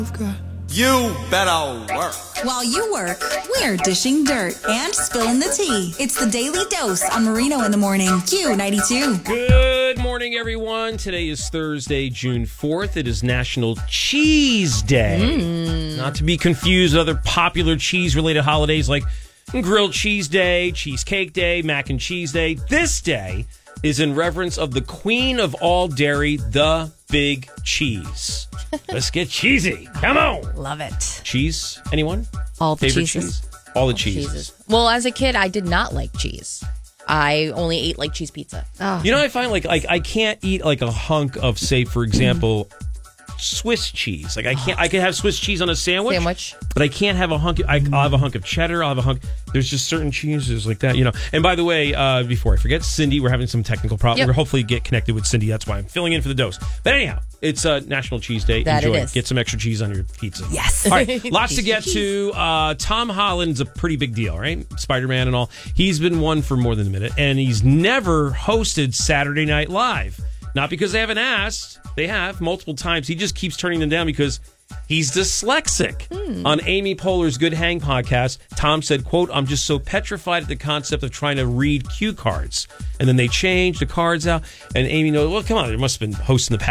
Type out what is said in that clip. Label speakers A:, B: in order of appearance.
A: You better work.
B: While you work, we're dishing dirt and spilling the tea. It's the Daily Dose on Marino in the Morning. Q92.
C: Good morning, everyone. Today is Thursday, June 4th. It is National Cheese Day. Not to be confused with other popular cheese-related holidays like Grilled Cheese Day, Cheesecake Day, Mac and Cheese Day. This day is in reverence of the queen of all dairy, the Big Cheese. Let's get cheesy. Come on.
D: Love it.
C: Cheese? Anyone?
D: All the
C: Favorite
D: cheeses.
C: cheese? All the cheeses.
D: Well, as a kid, I did not like cheese. I only ate like cheese pizza. Oh.
C: You know, I find like I can't eat like a hunk of, say, for example, Swiss cheese. Like I can have Swiss cheese on a sandwich, but I can't have a hunk. I'll have a hunk of cheddar. I'll have a hunk. There's just certain cheeses like that, you know. And by the way, before I forget, Cindy, we're having some technical problems.
D: Yep.
C: We'll hopefully get connected with Cindy. That's why I'm filling in for the dose. But anyhow, it's National Cheese Day.
D: That
C: Enjoy.
D: it is.
C: Get some extra cheese on your pizza.
D: Yes.
C: All right. Lots to get to. Tom Holland's a pretty big deal, right? Spider-Man and all. He's been one for more than a minute, and he's never hosted Saturday Night Live. Not because they haven't asked. They have multiple times. He just keeps turning them down because he's dyslexic. On Amy Poehler's Good Hang podcast, Tom said, quote, "I'm just so petrified at the concept of trying to read cue cards." And then they change the cards out. And Amy knows, well, come on, there must have been hosts in the past